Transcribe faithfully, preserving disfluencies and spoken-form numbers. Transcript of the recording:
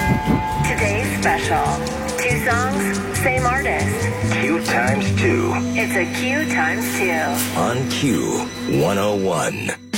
Today's special. Two songs, same artist. Q times two. It's a Q times two. On Q one oh one.